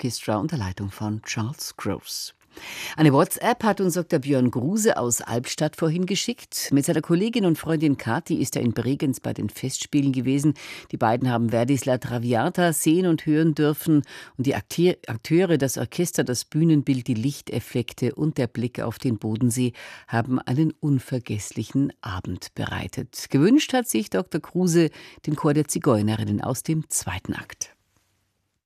Orchestra unter Leitung von Charles Gross. Eine WhatsApp hat uns Dr. Björn Gruse aus Albstadt vorhin geschickt. Mit seiner Kollegin und Freundin Kathi ist er in Bregenz bei den Festspielen gewesen. Die beiden haben Verdis La Traviata sehen und hören dürfen. Und die Akteure, das Orchester, das Bühnenbild, die Lichteffekte und der Blick auf den Bodensee haben einen unvergesslichen Abend bereitet. Gewünscht hat sich Dr. Gruse den Chor der Zigeunerinnen aus dem zweiten Akt.